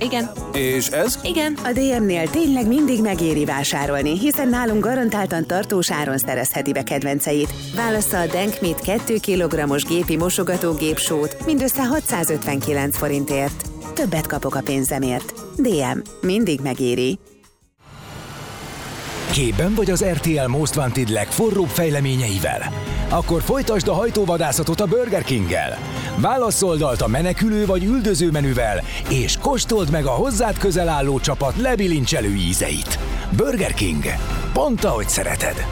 Igen. És ez? Igen. A DM-nél tényleg mindig megéri vásárolni, hiszen nálunk garantáltan tartós áron szerezheti be kedvenceit. Válassza a Denkmit 2 kg-os gépi mosogatógép sót mindössze 659 forintért. Többet kapok a pénzemért. DM. Mindig megéri. Képben vagy az RTL Most Wanted legforróbb fejleményeivel? Akkor folytasd a hajtóvadászatot a Burger Kinggel. Válasz oldalt a menekülő vagy üldöző menüvel, és kóstold meg a hozzád közel álló csapat lebilincselő ízeit. Burger King. Pont ahogy szereted.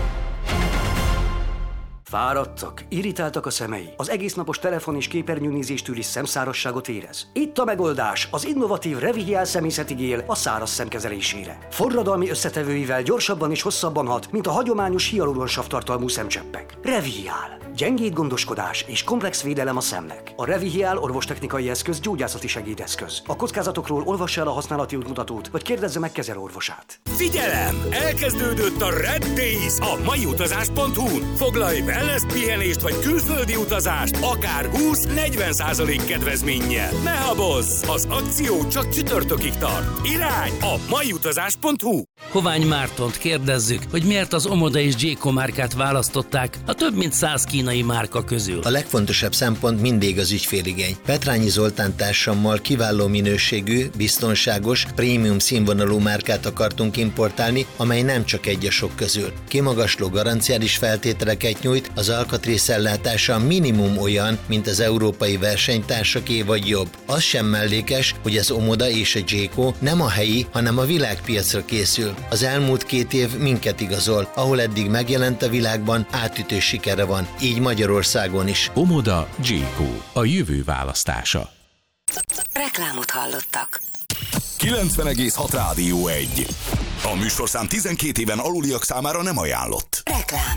Fáradtak, irritáltak a szemei, az egésznapos telefon- és képernyőnézéstől is szemszárasságot érez. Itt a megoldás, az innovatív Revihial szemészeti gél a száraz szem kezelésére. Forradalmi összetevőivel gyorsabban és hosszabban hat, mint a hagyományos hialuronsav tartalmú szemcseppek. Revihial. Gyengéd gondoskodás és komplex védelem a szemnek. A Revihial orvostechnikai eszköz gyógyászati segédeszköz. A kockázatokról olvassa el a használati útmutatót, vagy kérdezze meg kezelőorvosát. Figyelem! Elkezdődött a Red Days a maiutazás.hu-n. Foglalj wellness pihenést vagy külföldi utazást, akár 20-40% kedvezménnyel. Ne habozz! Az akció csak csütörtökig tart. Irány a maiutazás.hu. Hovány Mártont kérdezzük, hogy miért az Omoda és Gyéko márkát választották a több mint 100 kínai márka közül. A legfontosabb szempont mindig az ügyféligény. Petrányi Zoltán társammal kiváló minőségű, biztonságos, prémium színvonalú márkát akartunk importálni, amely nem csak egy a sok közül. Kimagasló garanciális feltételeket nyújt, az alkatrészellátása minimum olyan, mint az európai versenytársaké vagy jobb. Az sem mellékes, hogy az Omoda és a Gyéko nem a helyi, hanem a világpiacra készül. Az elmúlt 2 év minket igazol, ahol eddig megjelent a világban, átütő sikere van, így Magyarországon is. Omoda Gyéko, a jövő választása. Reklámot hallottak. 90,6 Rádió 1. A műsorszám 12 éven aluliak számára nem ajánlott. Reklám.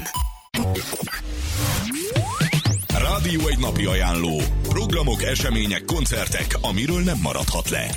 Rádió 1 napi ajánló. Programok, események, koncertek, amiről nem maradhat le.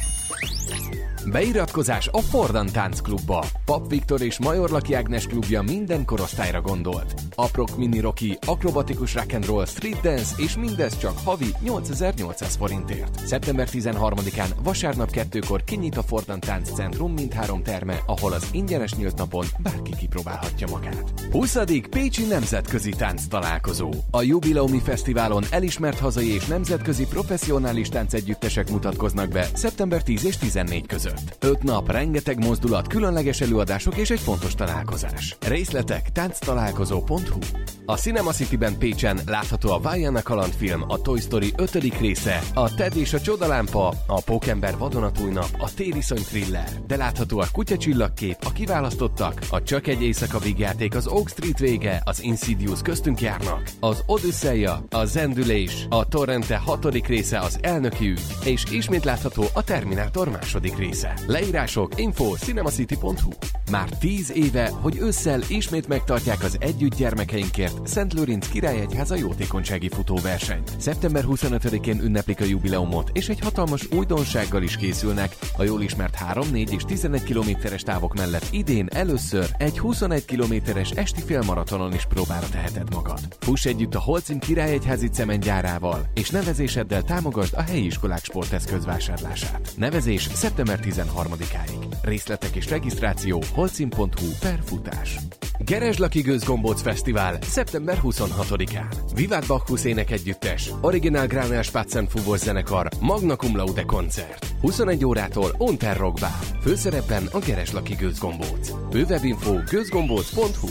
Beiratkozás a Fordan Táncklubba. Pap Viktor és Major Laki Ágnes klubja minden korosztályra gondolt. Aprok mini rocky, akrobatikus rock'n'roll, street dance és mindez csak havi 8800 forintért. Szeptember 13-án vasárnap 2-kor kinyit a Fordan Táncentrum mindhárom terme, ahol az ingyenes nyílt napon bárki kipróbálhatja magát. 20. Pécsi Nemzetközi Tánc Találkozó. A Jubileumi Fesztiválon elismert hazai és nemzetközi professzionális táncegyüttesek mutatkoznak be szeptember 10 és 14 között. 5 nap, rengeteg mozdulat, különleges előadások és egy fontos találkozás. Részletek tánctalálkozó.hu. A Cinema City-ben Pécsen látható a Vajana kalandfilm, a Toy Story 5. része, a Ted és a Csodalámpa, a Pókember vadonatúj nap, a Tériszony thriller, de látható a Kutyacsillagkép, a Kiválasztottak, a Csak egy éjszaka vígjáték, az Oak Street vége, az Insidious köztünk járnak, az Odüsszeia, a Zendülés, a Torrente 6. része, az Elnöki ügy, és ismét látható a Terminátor 2. része. Leírások info cinemacity.hu. Már 10 éve, hogy ősszel ismét megtartják az Együtt gyermekeinkért Szent Lőrinc Királyegyháza jótékonysági futóversenyt. Szeptember 25-én ünneplik a jubileumot, és egy hatalmas újdonsággal is készülnek. A jól ismert 3, 4 és 11 kilométeres távok mellett idén először egy 21 kilométeres esti félmaratonon is próbára teheted magad. Fuss együtt a Holcim Királyegyházi cementgyárával, és nevezéseddel támogasd a helyi iskolák sporteszköz vásárlását. Nevezés szeptember 13-áig. Részletek és regisztráció holcim.hu/futás. Gerezslaki Gőzgombóc Fesztivál szeptember 26-án. Vivat Bacchus énekegyüttes, Original Granel Spatzenfúvós zenekar, Magna Cum Laude koncert. 21 órától Unterrock Bar. Főszerepben a Gerezslaki Gőzgombóc. Bővebb info gőzgombóc.hu.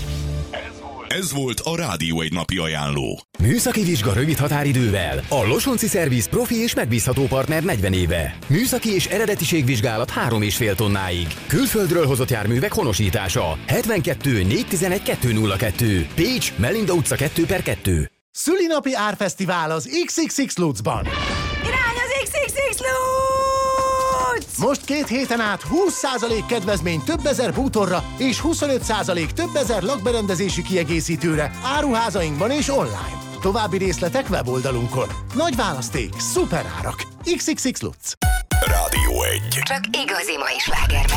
Ez volt a Rádió 1 napi ajánló. Műszaki vizsga rövid határidővel. A Losonci Szerviz profi és megbízható partner 40 éve. Műszaki és eredetiségvizsgálat 3,5 tonnáig. Külföldről hozott járművek honosítása. 72 411 202. Pécs, Melinda utca 2/2. Szülinapi árfesztivál az XXX Lutzban. Irány az XXX Lutz! Most 2 héten át 20% kedvezmény több ezer bútorra és 25% több ezer lakberendezési kiegészítőre áruházainkban és online. További részletek weboldalunkon. Nagy választék, szuper árak. XXX Lutz. Rádió 1. Csak igazi mai sláger.